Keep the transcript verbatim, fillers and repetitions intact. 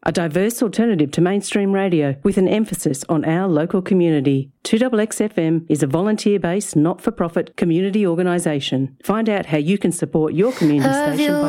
a diverse alternative to mainstream radio with an emphasis on our local community. two X X F M is a volunteer-based, not-for-profit community organisation. Find out how you can support your community station by